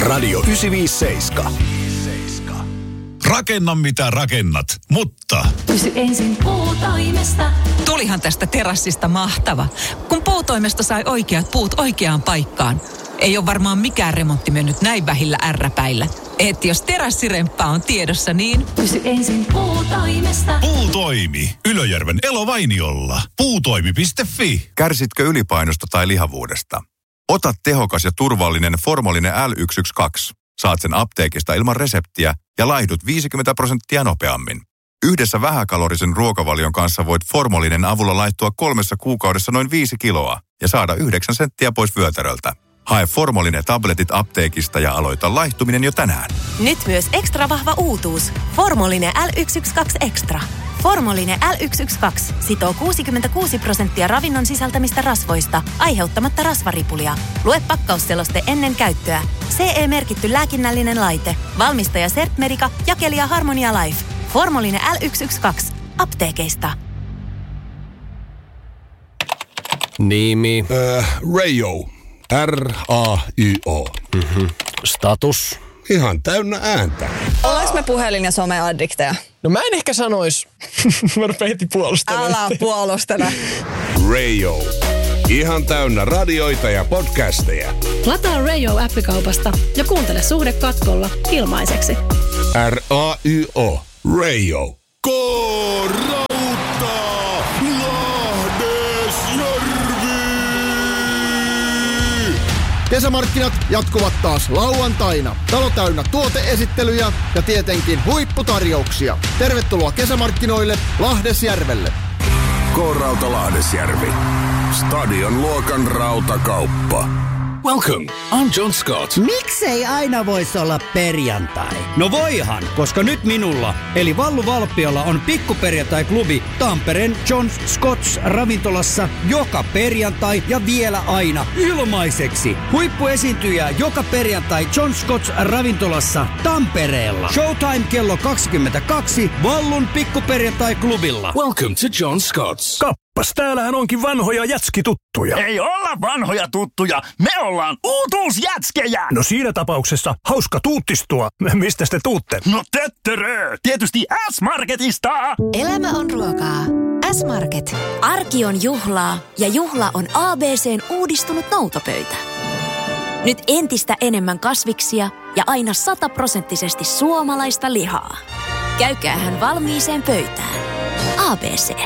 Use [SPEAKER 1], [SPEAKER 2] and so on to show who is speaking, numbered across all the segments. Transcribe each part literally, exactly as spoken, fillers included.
[SPEAKER 1] Radio yhdeksänsataaviisikymmentäseitsemän.
[SPEAKER 2] Rakenna mitä rakennat, mutta...
[SPEAKER 3] Kysy ensin Puutoimesta.
[SPEAKER 4] Tulihan tästä terassista mahtava, kun Puutoimesta sai oikeat puut oikeaan paikkaan. Ei ole varmaan mikään remontti mennyt näin vähillä ärräpäillä. Et jos terassiremppa on tiedossa, niin...
[SPEAKER 3] Kysy ensin Puutoimesta.
[SPEAKER 2] Puutoimi. Ylöjärven Elovainiolla. Puutoimi piste fi.
[SPEAKER 5] Kärsitkö ylipainosta tai lihavuudesta? Ota tehokas ja turvallinen Formolinen L yksi yksi kaksi. Saat sen apteekista ilman reseptiä ja laihdut viisikymmentä prosenttia nopeammin. Yhdessä vähäkalorisen ruokavalion kanssa voit Formolinen avulla laittua kolmessa kuukaudessa noin viisi kiloa ja saada yhdeksän senttiä pois vyötäröltä. Hae Formolinen tabletit apteekista ja aloita laihtuminen jo tänään.
[SPEAKER 6] Nyt myös ekstra vahva uutuus. Formolinen L yksi yksi kaksi Extra. Formolinen L yksi yksi kaksi sitoo kuusikymmentäkuusi prosenttia ravinnon sisältämistä rasvoista, aiheuttamatta rasvaripulia. Lue pakkausseloste ennen käyttöä. C E-merkitty lääkinnällinen laite. Valmistaja Sertmedica, jakelija Harmonia Life. Formolinen L yksi yksi kaksi. Apteekeista.
[SPEAKER 1] Nimi.
[SPEAKER 7] Äh, Rayo. R A Y O.
[SPEAKER 1] Mm-hmm. Status.
[SPEAKER 7] Ihan täynnä ääntä.
[SPEAKER 8] Ollaanko me puhelin- ja someaddikteja?
[SPEAKER 9] No mä en ehkä sanois. Mä rupean heti puolustelemaan.
[SPEAKER 8] Älä puolustele.
[SPEAKER 7] Rayo. Ihan täynnä radioita ja podcasteja.
[SPEAKER 10] Lataa Rayo-appikaupasta ja kuuntele Suhde katkolla ilmaiseksi.
[SPEAKER 7] R A Y O. Rayo.
[SPEAKER 2] K-rauta! Lahdesjärvi!
[SPEAKER 11] Kesämarkkinat jatkuvat taas lauantaina. Talo täynnä tuoteesittelyjä ja tietenkin huipputarjouksia. Tervetuloa kesämarkkinoille Lahdesjärvelle.
[SPEAKER 1] K-rauta Lahdesjärvi. Stadion luokan rautakauppa. Welcome, I'm John Scott.
[SPEAKER 12] Miksei aina voisi olla perjantai? No voihan, koska nyt minulla, eli Vallu Valpiolla on pikkuperjantai-klubi Tampereen John Scott's ravintolassa joka perjantai ja vielä aina ilmaiseksi. Huippuesiintyjä joka perjantai John Scott's ravintolassa Tampereella. Showtime kello kaksikymmentäkaksi Vallun pikkuperjantai-klubilla.
[SPEAKER 1] Welcome to John Scott's.
[SPEAKER 13] Kappas, täällähän onkin vanhoja jätskituttuja.
[SPEAKER 14] Ei olla vanhoja tuttuja, me ollaan uutuusjätskejä.
[SPEAKER 13] No siinä tapauksessa hauska tuuttistua. Mistä te tuutte?
[SPEAKER 14] No töttörö, tietysti S-Marketista.
[SPEAKER 6] Elämä on ruokaa. S-Market. Arki on juhlaa ja juhla on A B C:n uudistunut noutopöytä. Nyt entistä enemmän kasviksia ja aina sataprosenttisesti suomalaista lihaa. Käykäähän valmiiseen pöytään. A B C.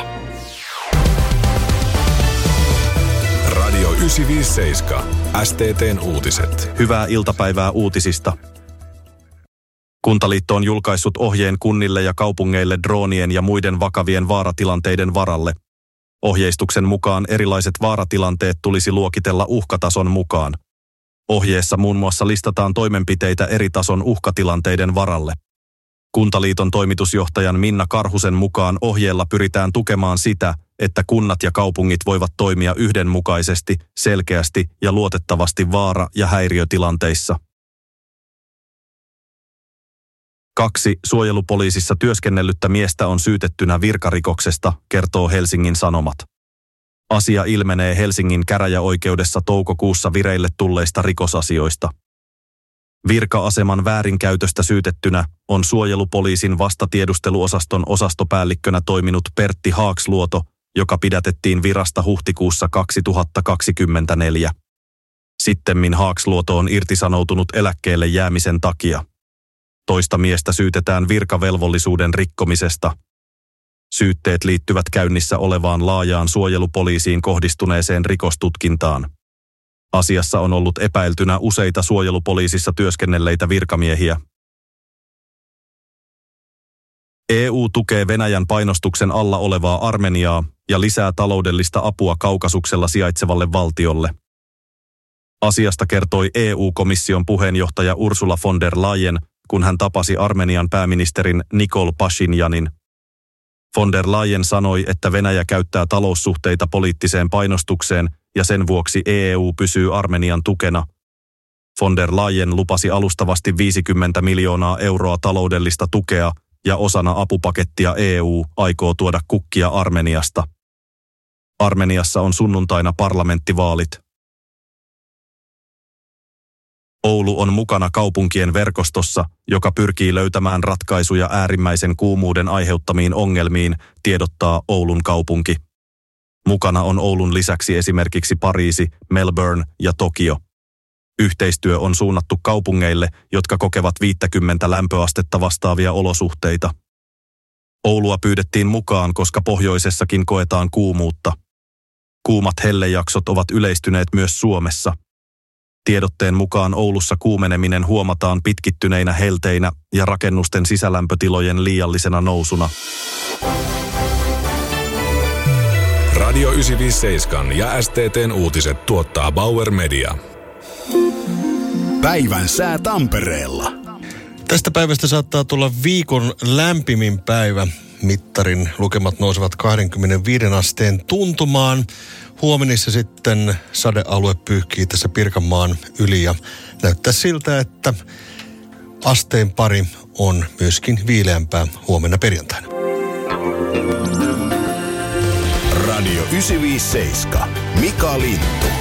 [SPEAKER 1] Radio yhdeksänsataaviisikymmentäseitsemän. S T T:n uutiset.
[SPEAKER 15] Hyvää iltapäivää uutisista. Kuntaliitto on julkaissut ohjeen kunnille ja kaupungeille droonien ja muiden vakavien vaaratilanteiden varalle. Ohjeistuksen mukaan erilaiset vaaratilanteet tulisi luokitella uhkatason mukaan. Ohjeessa muun muassa listataan toimenpiteitä eri tason uhkatilanteiden varalle. Kuntaliiton toimitusjohtajan Minna Karhusen mukaan ohjeella pyritään tukemaan sitä, että kunnat ja kaupungit voivat toimia yhdenmukaisesti, selkeästi ja luotettavasti vaara- ja häiriötilanteissa. Kaksi suojelupoliisissa työskennellyttä miestä on syytettynä virkarikoksesta, kertoo Helsingin Sanomat. Asia ilmenee Helsingin käräjäoikeudessa toukokuussa vireille tulleista rikosasioista. Virka-aseman väärinkäytöstä syytettynä on suojelupoliisin vastatiedusteluosaston osastopäällikkönä toiminut Pertti Haaksluoto, joka pidätettiin virasta huhtikuussa kaksituhattakaksikymmentäneljä. Sittemmin Haaksluoto on irtisanoutunut eläkkeelle jäämisen takia. Toista miestä syytetään virkavelvollisuuden rikkomisesta. Syytteet liittyvät käynnissä olevaan laajaan suojelupoliisiin kohdistuneeseen rikostutkintaan. Asiassa on ollut epäiltynä useita suojelupoliisissa työskennelleitä virkamiehiä. E U tukee Venäjän painostuksen alla olevaa Armeniaa ja lisää taloudellista apua Kaukasuksella sijaitsevalle valtiolle. Asiasta kertoi E U-komission puheenjohtaja Ursula von der Leyen, kun hän tapasi Armenian pääministerin Nikol Pashinyanin. Von der Leyen sanoi, että Venäjä käyttää taloussuhteita poliittiseen painostukseen ja sen vuoksi E U pysyy Armenian tukena. Von der Leyen lupasi alustavasti viisikymmentä miljoonaa euroa taloudellista tukea ja osana apupakettia E U aikoo tuoda kukkia Armeniasta. Armeniassa on sunnuntaina parlamenttivaalit. Oulu on mukana kaupunkien verkostossa, joka pyrkii löytämään ratkaisuja äärimmäisen kuumuuden aiheuttamiin ongelmiin, tiedottaa Oulun kaupunki. Mukana on Oulun lisäksi esimerkiksi Pariisi, Melbourne ja Tokio. Yhteistyö on suunnattu kaupungeille, jotka kokevat viisikymmentä lämpöastetta vastaavia olosuhteita. Oulua pyydettiin mukaan, koska pohjoisessakin koetaan kuumuutta. Kuumat hellejaksot ovat yleistyneet myös Suomessa. Tiedotteen mukaan Oulussa kuumeneminen huomataan pitkittyneinä helteinä ja rakennusten sisälämpötilojen liiallisena nousuna.
[SPEAKER 1] Radio yhdeksänsataaviisikymmentäseitsemän ja S T T:n uutiset tuottaa Bauer Media. Päivän sää Tampereella.
[SPEAKER 16] Tästä päivästä saattaa tulla viikon lämpimin päivä. Mittarin lukemat nousevat kaksikymmentäviisi asteen tuntumaan. Huomenissa sitten sadealue pyyhkii tässä Pirkanmaan yli ja näyttää siltä, että asteen pari on myöskin viileämpää huomenna perjantaina.
[SPEAKER 1] Radio yhdeksänsataaviisikymmentäseitsemän. Mika Lintu.